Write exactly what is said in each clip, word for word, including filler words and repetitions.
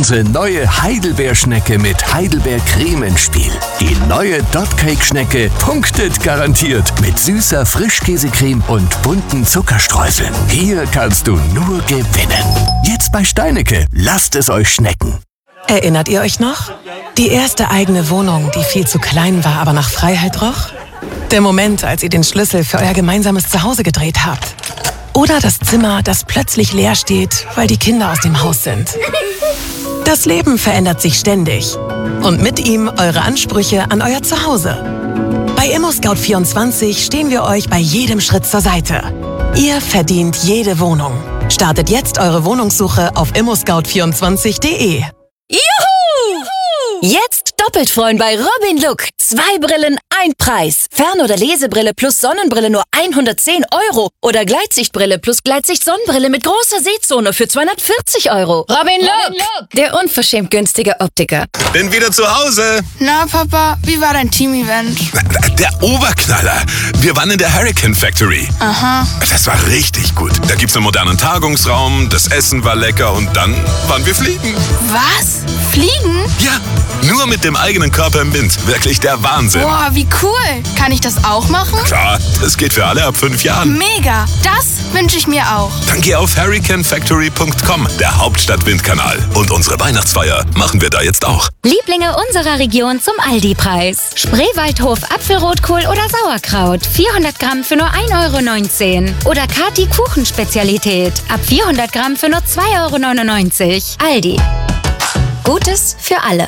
unsere neue Heidelbeerschnecke mit Heidelbeercreme ins Spiel. Die neue Dotcake-Schnecke punktet garantiert mit süßer Frischkäsecreme und bunten Zuckerstreuseln. Hier kannst du nur gewinnen. Jetzt bei Steinecke. Lasst es euch schmecken. Erinnert ihr euch noch? Die erste eigene Wohnung, die viel zu klein war, aber nach Freiheit roch? Der Moment, als ihr den Schlüssel für euer gemeinsames Zuhause gedreht habt. Oder das Zimmer, das plötzlich leer steht, weil die Kinder aus dem Haus sind. Das Leben verändert sich ständig. Und mit ihm eure Ansprüche an euer Zuhause. Bei ImmoScout vierundzwanzig stehen wir euch bei jedem Schritt zur Seite. Ihr verdient jede Wohnung. Startet jetzt eure Wohnungssuche auf immo scout vierundzwanzig punkt de. Juhu! Jetzt doppelt freuen bei Robin Look. Zwei Brillen, ein Preis. Fern- oder Lesebrille plus Sonnenbrille nur hundertzehn Euro. Oder Gleitsichtbrille plus Gleitsicht-Sonnenbrille mit großer Sehzone für zweihundertvierzig Euro. Robin Look, Robin Look, der unverschämt günstige Optiker. Bin wieder zu Hause. Na, Papa, wie war dein Team-Event? Der Oberknaller. Wir waren in der Hurricane Factory. Aha. Das war richtig gut. Da gibt's einen modernen Tagungsraum, das Essen war lecker und dann waren wir fliegen. Was? Fliegen? Ja, nur mit dem eigenen Körper im Wind. Wirklich der Wahnsinn. Boah, wie cool. Kann ich das auch machen? Klar, das geht für alle ab fünf Jahren. Mega. Das wünsche ich mir auch. Dann geh auf hurricane factory punkt com, der Hauptstadt-Windkanal. Und unsere Weihnachtsfeier machen wir da jetzt auch. Lieblinge unserer Region zum Aldi-Preis. Spreewaldhof Apfelrotkohl oder Sauerkraut. vierhundert Gramm für nur ein Euro neunzehn. Oder Kati Kuchenspezialität. Ab vierhundert Gramm für nur zwei Euro neunundneunzig. Aldi. Gutes für alle.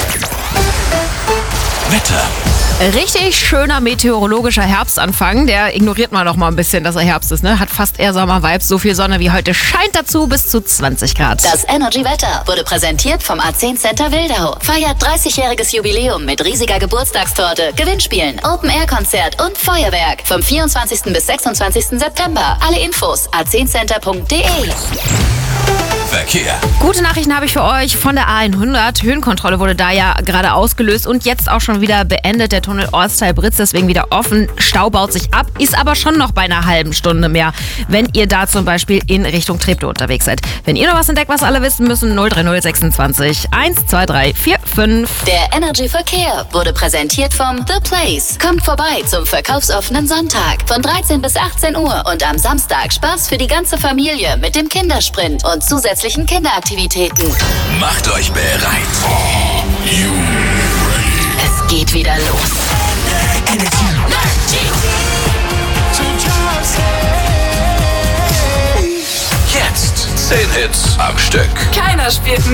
Wetter. Richtig schöner meteorologischer Herbstanfang. Der ignoriert mal noch mal ein bisschen, dass er Herbst ist, ne? Hat fast eher Sommer-Vibes. So viel Sonne wie heute scheint dazu bis zu zwanzig Grad. Das Energy-Wetter wurde präsentiert vom A zehn Center Wildau. Feiert dreißigjähriges Jubiläum mit riesiger Geburtstagstorte, Gewinnspielen, Open-Air-Konzert und Feuerwerk. Vom vierundzwanzigsten bis sechsundzwanzigsten September. Alle Infos a zehn center punkt de. Verkehr. Gute Nachrichten habe ich für euch von der A hundert. Höhenkontrolle wurde da ja gerade ausgelöst und jetzt auch schon wieder beendet. Der Tunnel Ortsteil-Britz deswegen wieder offen. Stau baut sich ab, ist aber schon noch bei einer halben Stunde mehr, wenn ihr da zum Beispiel in Richtung Treptow unterwegs seid. Wenn ihr noch was entdeckt, was alle wissen müssen, null drei null sechsundzwanzig eins zwei drei vier fünf. Der Energy Verkehr wurde präsentiert vom The Place. Kommt vorbei zum verkaufsoffenen Sonntag von dreizehn bis achtzehn Uhr und am Samstag Spaß für die ganze Familie mit dem Kindersprint und zusätzlichen Kinderaktivitäten. Macht euch bereit. Es geht wieder los. Jetzt zehn Hits am Stück. Keiner spielt